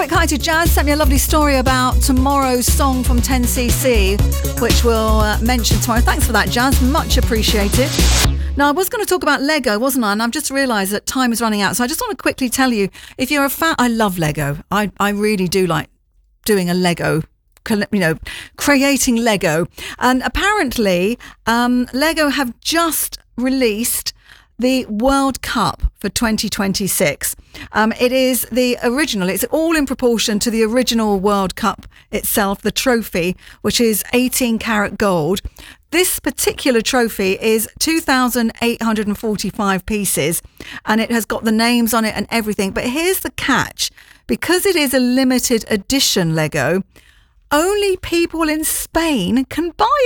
quick hi to Jazz. Sent me a lovely story about tomorrow's song from 10cc, which we'll mention tomorrow. Thanks for that, Jazz. Much appreciated. Now, I was going to talk about Lego, wasn't I? And I've just realised that time is running out. So I just want to quickly tell you, if you're a fan, I love Lego. I really do like doing a Lego, creating Lego. And apparently, Lego have just released the World Cup for 2026. It is the original. It's all in proportion to the original World Cup itself, the trophy, which is 18 karat gold. This particular trophy is 2,845 pieces, and it has got the names on it and everything. But here's the catch. Because it is a limited edition Lego, only people in Spain can buy